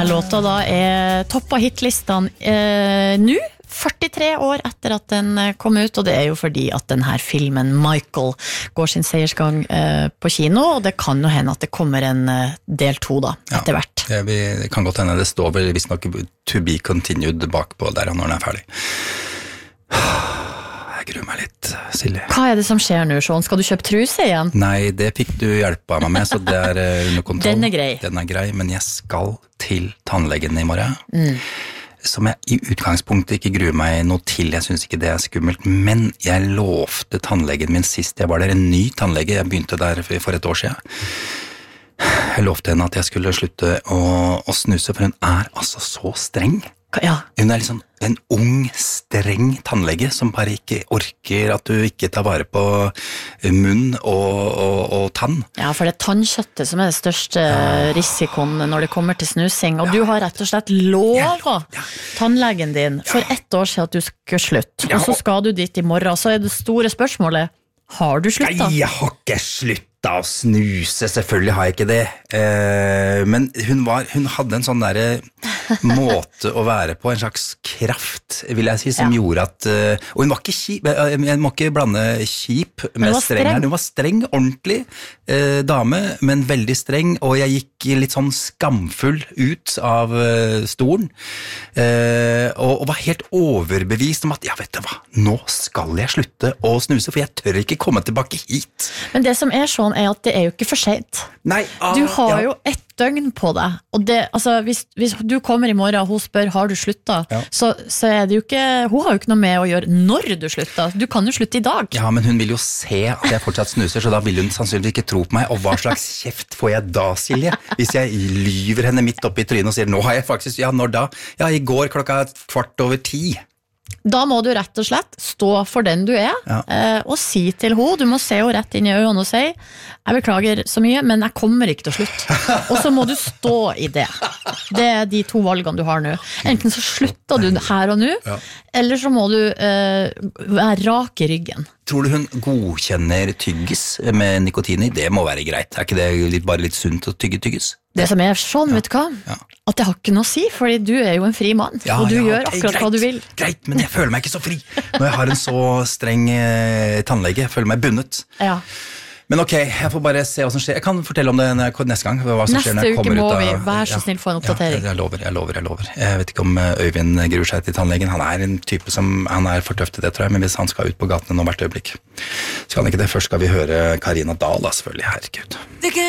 låta da toppet hitlistene nå, 43 år etter at den kom ut, og det jo fordi at denne filmen Michael går sin seiersgang på kino, og det kan jo hende at det kommer en del 2 da, etter hvert. Det kan godt hende, det står vel visst nok to be continued bakpå der når den ferdig. Jeg gruer meg litt, Silje. Hva det som skjer nå, Sean? Skal du kjøpe truse igjen? Nei, det fikk du hjelp av meg med, så det under kontroll. Den grei. Den grei, men jeg skal til tannlegen i morgen. Som jeg i utgangspunktet ikke gruer meg noe til, jeg synes ikke det skummelt, men jeg lovte tannlegen min sist jeg var der, en ny tannlege, jeg begynte der for et år siden. Jeg lovte henne at jeg skulle slutte å snuse, for hun altså så streng. Ja. Hun liksom en ung, streng tannlege som bare ikke orker at du ikke tar vare på munn og tann. Ja, for det tannkjøttet som det største risikoen når det kommer til snusing, og du har rett og slett lovet tannlegen din for 1 år siden at du skal slutte, og så skal du dit i morgen, så det store spørsmålet, har du sluttet? Nei, jeg har ikke sluttet å snuse, selvfølgelig har jeg ikke det. Men hun hadde en sånn der måte å være på, en slags kraft, vil jeg si, som gjorde at, og hun var ikke kjip, jeg må ikke blande kjip med streng her, hun var streng, ordentlig dame, men veldig streng, og jeg gikk litt sånn skamfull ut av stolen, og var helt overbevist om at, ja, vet du hva, nå skal jeg slutte å snuse, for jeg tør ikke komme tilbake hit. Men det som sånn at det jo ikke for sent. Nei, du har jo 1 døgn på deg, og det, altså, hvis du kommer i morgen og hun spør, har du sluttet? Så det jo ikke, hun har jo ikke noe med å gjøre når du slutter. Du kan jo slutte i dag. Ja, men hun vil jo se at jeg fortsatt snuser, så da vil hun sannsynligvis ikke tro på meg, og hva slags kjeft får jeg da, Silje? Hvis jeg lyver henne midt oppe i trynet og sier, nå har jeg faktisk, ja, når da? Ja, i går 10:15. Da må du rett og slett stå for den du og si til henne, du må se henne rett inn i øynene og si, jeg beklager så mye, men jeg kommer ikke til å slutte. Og så må du stå i det. Det de 2 valgene du har nå. Enten så slutter du her og nå, eller så må du være rak i ryggen. Tror du hun godkjenner tyggis med nikotin i? Det må være greit. Ikke det bare litt sunt å tygge tyggis? Det som sånn, vet du hva? At det har ikke noe å si, fordi du jo en fri mann, og du gjør akkurat hva du vil. Greit, men jeg føler meg ikke så fri når jeg har en så streng tannlege. Jeg føler meg bundet. Ja. Men ok, jeg får bare se hva som skjer. Jeg kan fortelle om det neste gang. Hva som skjer når jeg kommer ut av... Neste uke må vi være så snill for en oppdatering. Jeg lover. Jeg vet ikke om Øyvind gruer seg til tannlegen. Han en type som, han for tøff til det, tror jeg, men hvis han skal ut på gatene nå hvert øyeblikk, så kan ikke det. Først skal vi høre Karina Dahl, da, selvfølgelig. Herregud.